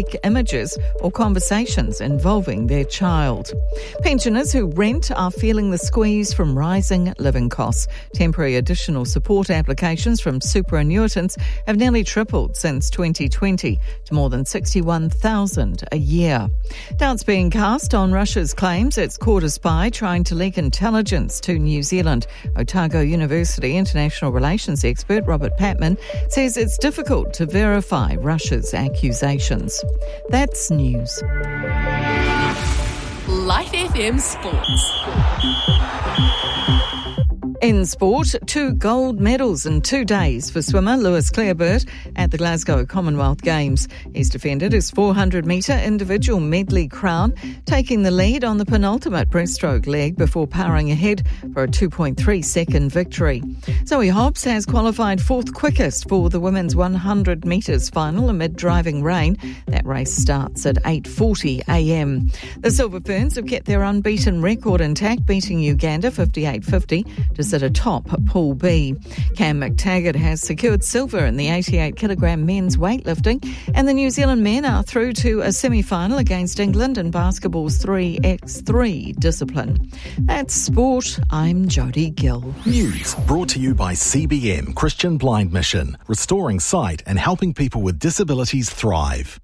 graphic images or conversations involving their child. Pensioners who rent are feeling the squeeze from rising living costs. Temporary additional support applications from superannuitants have nearly tripled since 2020 to more than 61,000 a year. Doubts being cast on Russia's claims it's caught a spy trying to leak intelligence to New Zealand. Otago University international relations expert Robert Patman says it's difficult to verify Russia's accusations. That's news. Life FM Sports. In sport, 2 gold medals in 2 days for swimmer Lewis Clareburt at the Glasgow Commonwealth Games. He's defended his 400-metre individual medley crown, taking the lead on the penultimate breaststroke leg before powering ahead for a 2.3-second victory. Zoe Hobbs has qualified 4th quickest for the women's 100 metres final amid driving rain. That race starts at 8:40am. The Silver Ferns have kept their unbeaten record intact, beating Uganda 58-50 to sit atop Pool B. Cam McTaggart has secured silver in the 88-kilogram men's weightlifting, and the New Zealand men are through to a semi-final against England in basketball's 3x3 discipline. That's sport. I'm Jodie Gill. News brought to you by CBM Christian Blind Mission, restoring sight and helping people with disabilities thrive.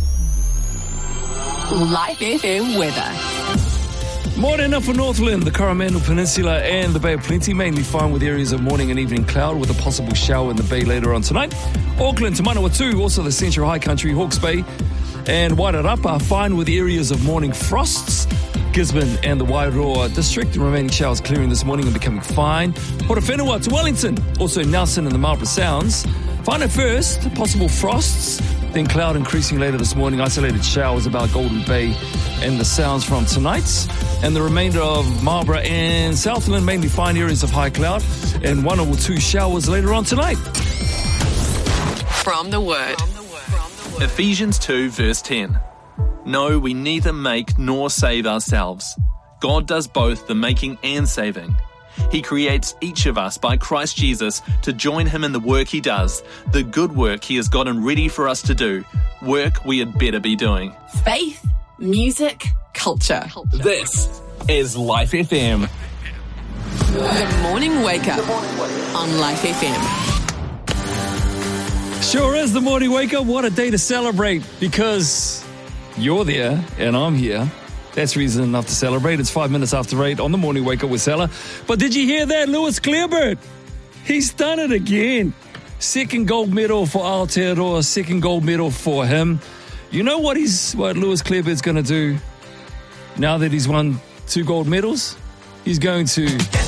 Life FM weather. Morning up for Northland, the Coromandel Peninsula and the Bay of Plenty, mainly fine with areas of morning and evening cloud with a possible shower in the Bay later on tonight. Auckland to Manawatu, also the Central High Country, Hawke's Bay and Wairarapa are fine with areas of morning frosts. Gisborne and the Wairoa district, the remaining showers clearing this morning and becoming fine. Portowhenua to Wellington, also Nelson and the Marlborough Sounds. Fine at first, possible frosts, then cloud increasing later this morning. Isolated showers about Golden Bay and the Sounds from tonight. And the remainder of Marlborough and Southland, mainly fine areas of high cloud. And 1 or 2 showers later on tonight. From the Word. Ephesians 2 verse 10. No, we neither make nor save ourselves. God does both the making and saving. He creates each of us by Christ Jesus to join him in the work he does, the good work he has gotten ready for us to do, work we had better be doing. Faith, music, culture. This is Life FM. The morning wake up on Life FM. Sure is the morning wake up. What a day to celebrate, because you're there and I'm here. That's reason enough to celebrate. It's 5 minutes after 8 on the morning wake up with Salah. But did you hear that? Lewis Clareburt, he's done it again. 2nd gold medal for Aotearoa, 2nd gold medal for him. You know what Lewis Clareburt's going to do now that he's won 2 gold medals? He's going to